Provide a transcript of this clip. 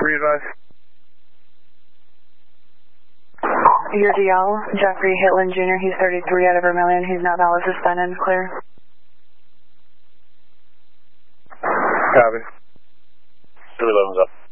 Readvise. Your DL, Jeffrey Hitland Jr., he's 33 out of Vermilion. He's not valid, suspended, clear. Copy. 211's up.